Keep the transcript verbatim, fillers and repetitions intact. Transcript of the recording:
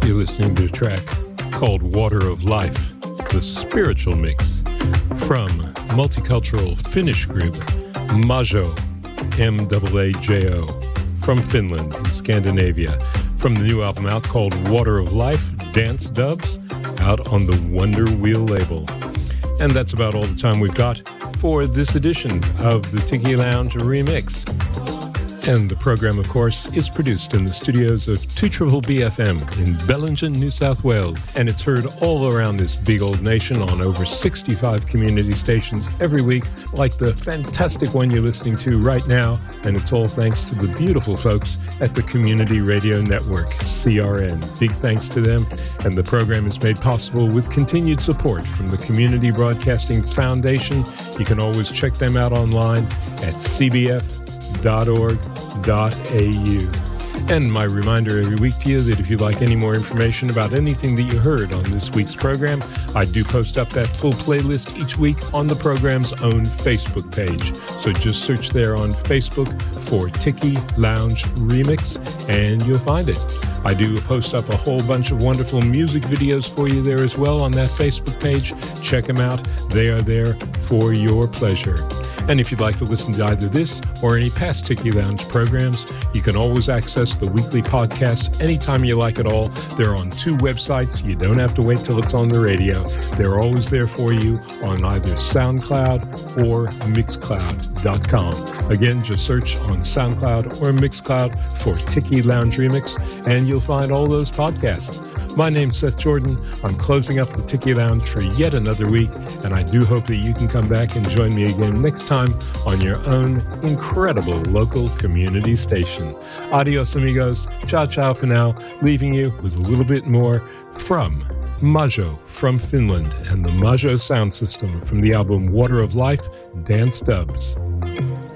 You're listening to a track called Water of Life, the spiritual mix from multicultural Finnish group Majo, M A A J O, from Finland in Scandinavia, from the new album out called Water of Life, Dance Dubs, out on the Wonder Wheel label. And that's about all the time we've got for this edition of the Tiki Lounge Remix. And the program, of course, is produced in the studios of two B B F M in Bellingen, New South Wales. And it's heard all around this big old nation on over sixty-five community stations every week, like the fantastic one you're listening to right now. And it's all thanks to the beautiful folks at the Community Radio Network, C R N. Big thanks to them. And the program is made possible with continued support from the Community Broadcasting Foundation. You can always check them out online at c b f dot org dot a u. And my reminder every week to you that if you'd like any more information about anything that you heard on this week's program, I do post up that full playlist each week on the program's own Facebook page. So just search there on Facebook for Tiki Lounge Remix and you'll find it. I do post up a whole bunch of wonderful music videos for you there as well on that Facebook page. Check them out. They are there for your pleasure. And if you'd like to listen to either this or any past Tiki Lounge programs, you can always access the weekly podcasts anytime you like at all. They're on two websites. You don't have to wait till it's on the radio. They're always there for you on either SoundCloud or Mixcloud dot com. Again, just search on SoundCloud or Mixcloud for Tiki Lounge Remix, and you'll find all those podcasts. My name's Seth Jordan. I'm closing up the Tiki Lounge for yet another week, and I do hope that you can come back and join me again next time on your own incredible local community station. Adios, amigos. Ciao, ciao for now, leaving you with a little bit more from Majo from Finland and the Majo sound system from the album Water of Life, Dance Dubs.